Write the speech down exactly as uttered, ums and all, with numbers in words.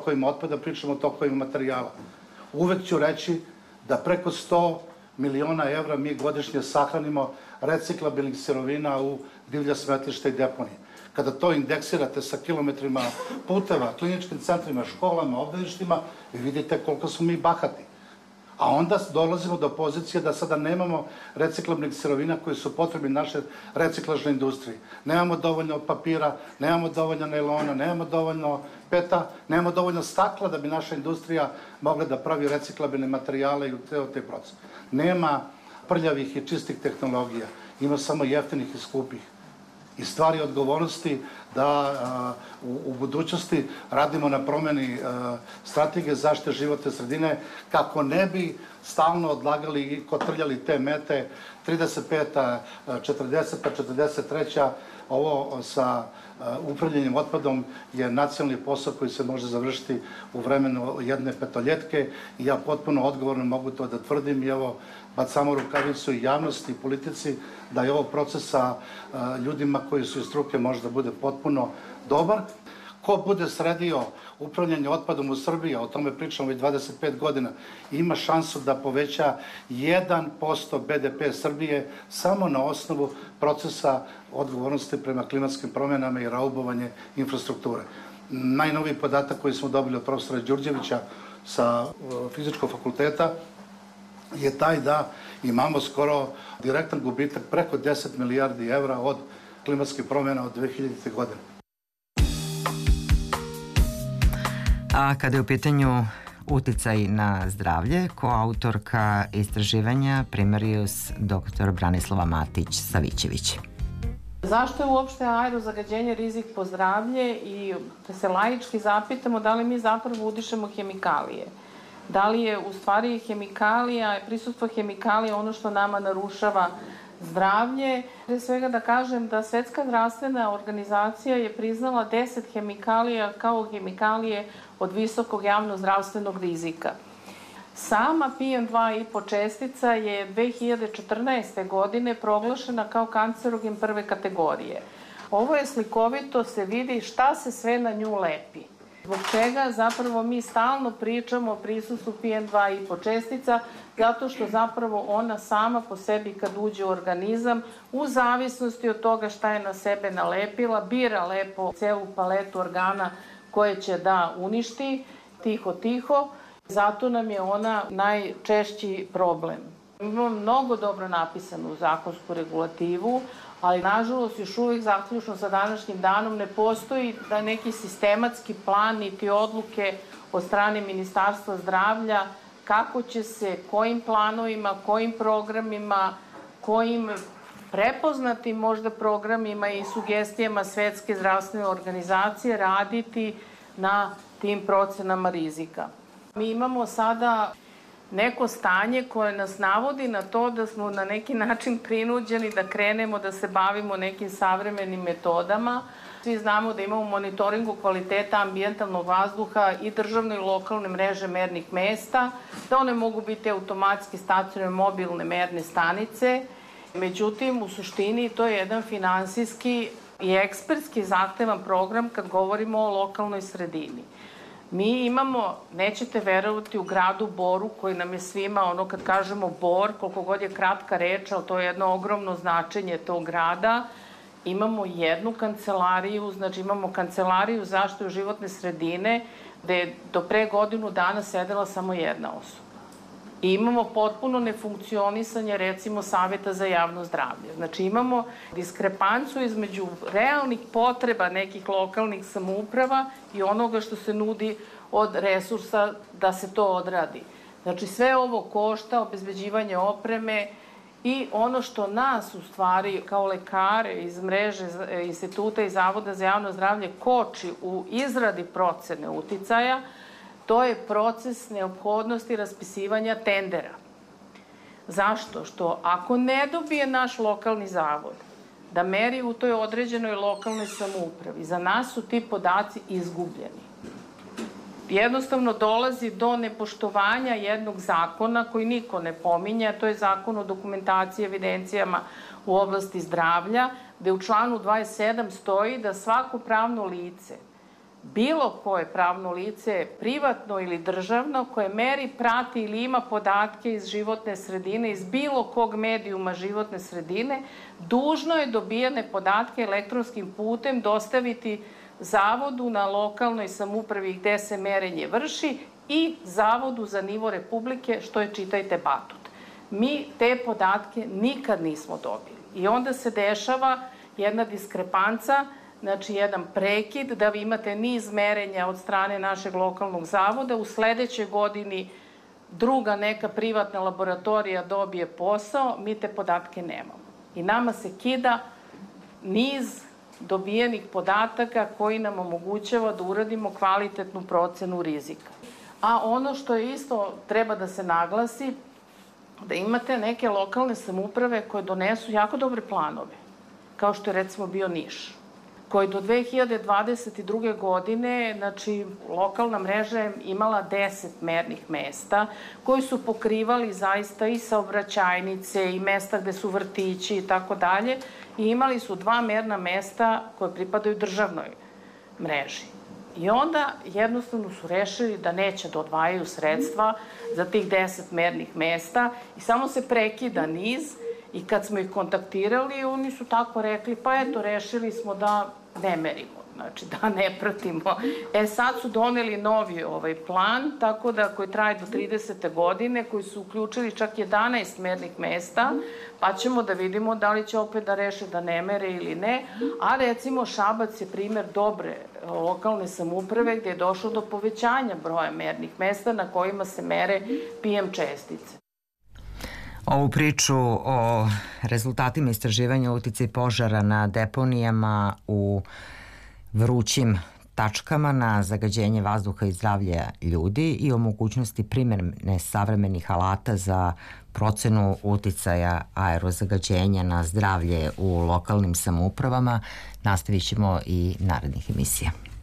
tokovima otpada, pričamo o tokovima materijala. Uvek ću reći da preko sto miliona evra mi godišnje sahranimo reciklabilnih sirovina u divlja smetlišta i deponije. Kada to indeksirate sa kilometrima puteva, kliničkim centrima, školama, obdaništima, vi vidite koliko smo mi bahati. A onda dolazimo do pozicije da sada nemamo reciklabilnih sirovina koji su potrebni našoj reciklažnoj industriji. Nemamo dovoljno papira, nemamo dovoljno nailona, nemamo dovoljno peta, nemamo dovoljno stakla da bi naša industrija mogla da pravi reciklabilne materijale i u ceo taj proces. Nema prljavih i čistih tehnologija, ima samo jeftinih i skupih. I stvari odgovornosti da u budućnosti radimo na promeni strategije zaštite životne sredine kako ne bi stalno odlagali i kotrljali te mete trideset peta, četrdeseta, četrdeset treća Ovo sa upravljanjem otpadom je nacionalni posao koji se može završiti u vremenu jedne petoljetke i ja potpuno odgovorno mogu to da tvrdim i evo bacamo rukavicu i javnosti i politici da je ovo proces sa ljudima koji su iz struke može da bude potpuno dobar. Ko bude sredio upravljanje otpadom u Srbiji, a o tome pričamo već dvadeset pet godina, ima šansu da poveća jedan posto be de pe Srbije samo na osnovu procesa odgovornosti prema klimatskim promjenama i raubovanje infrastrukture. Najnoviji podatak koji smo dobili od profesora Đurđevića sa fizičkog fakulteta je taj da imamo skoro direktan gubitak preko deset milijardi evra od klimatskih promjena od dve hiljadite. godine. A kada je u pitanju uticaj na zdravlje, koautorka istraživanja Primarius doktor Branislava Matić-Savićević. Zašto je uopšte aerozagađenje rizik po zdravlje i da se laički zapitamo da li mi zapravo udišemo hemikalije? Da li je u stvari hemikalija, prisustvo hemikalija ono što nama narušava zdravlje? Pre svega da kažem da Svetska zdravstvena organizacija je priznala deset hemikalija kao hemikalije od visokog javnozdravstvenog rizika. Sama P M dva i po čestica je dve hiljade četrnaeste. godine proglašena kao kancerogen prve kategorije. Ovo je slikovito, se vidi šta se sve na nju lepi. Zbog čega zapravo mi stalno pričamo o prisustvu P M dva i po čestica, zato što zapravo ona sama po sebi kad uđe u organizam, u zavisnosti od toga šta je na sebe nalepila, bira lepo celu paletu organa koje će da uništi, tiho, tiho. Zato nam je ona najčešći problem. Imamo mnogo dobro napisanu zakonsku regulativu, ali nažalost još uvijek zaključno sa današnjim danom ne postoji da neki sistematski plan niti odluke od strane Ministarstva zdravlja kako će se, kojim planovima, kojim programima, kojim prepoznatim možda programima i sugestijama Svetske zdravstvene organizacije raditi na tim procenama rizika. Mi imamo sada neko stanje koje nas navodi na to da smo na neki način prinuđeni da krenemo da se bavimo nekim savremenim metodama. Svi znamo da imamo monitoringu kvaliteta ambijentalnog vazduha i državne i lokalne mreže mernih mesta, da one mogu biti automatski stacionarne mobilne merne stanice. Međutim, u suštini to je jedan finansijski i ekspertski zahtevan program kad govorimo o lokalnoj sredini. Mi imamo, nećete verovati, u gradu Boru, koji nam je svima, ono kad kažemo Bor, koliko god je kratka reč, ali to je jedno ogromno značenje tog grada, imamo jednu kancelariju, znači imamo kancelariju zaštite životne sredine, gde je do pre godinu dana sedela samo jedna osoba. I imamo potpuno nefunkcionisanje, recimo, Saveta za javno zdravlje. Znači imamo diskrepancu između realnih potreba nekih lokalnih samouprava i onoga što se nudi od resursa da se to odradi. Znači sve ovo košta, obezbeđivanje opreme i ono što nas u stvari kao lekare iz mreže instituta i Zavoda za javno zdravlje koči u izradi procene uticaja, to je proces neophodnosti raspisivanja tendera. Zašto? Što ako ne dobije naš lokalni zavod da meri u toj određenoj lokalnoj samoupravi, za nas su ti podaci izgubljeni. Jednostavno dolazi do nepoštovanja jednog zakona koji niko ne pominje, a to je Zakon o dokumentaciji i evidencijama u oblasti zdravlja, gde u članu dvadeset sedam stoji da svako pravno lice bilo koje pravno lice, privatno ili državno, koje meri, prati ili ima podatke iz životne sredine, iz bilo kog medijuma životne sredine, dužno je dobijene podatke elektronskim putem dostaviti zavodu na lokalnoj samoupravi gde se merenje vrši i zavodu za nivo Republike, što je čitajte Batut. Mi te podatke nikad nismo dobili. I onda se dešava jedna diskrepanca, znači jedan prekid, da vi imate niz merenja od strane našeg lokalnog zavoda, u sledećoj godini druga neka privatna laboratorija dobije posao, mi te podatke nemamo. I nama se kida niz dobijenih podataka koji nam omogućava da uradimo kvalitetnu procenu rizika. A ono što je isto treba da se naglasi, da imate neke lokalne samouprave koje donesu jako dobre planove, kao što je recimo bio Niš, koji do dve hiljade dvadeset druge. godine, znači, lokalna mreža je imala deset mernih mesta, koji su pokrivali zaista i saobraćajnice i mesta gde su vrtići i tako dalje, i imali su dva merna mesta koje pripadaju državnoj mreži. I onda jednostavno su rešili da neće da odvajaju sredstva za tih deset mernih mesta i samo se prekida niz. I kad smo ih kontaktirali, oni su tako rekli, pa eto, rešili smo da ne merimo, znači da ne pratimo. E sad su doneli novi ovaj plan, tako da koji traje do tridesete godine, koji su uključili čak jedanaest mernih mesta, pa ćemo da vidimo da li će opet da reše da ne mere ili ne. A recimo Šabac je primer dobre lokalne samouprave gde je došlo do povećanja broja mernih mesta na kojima se mere P M čestice. Ovu priču o rezultatima istraživanja uticaj požara na deponijama u vrućim tačkama na zagađenje vazduha i zdravlja ljudi i o mogućnosti primjene savremenih alata za procenu uticaja aerozagađenja na zdravlje u lokalnim samoupravama nastavit ćemo i narednih emisija.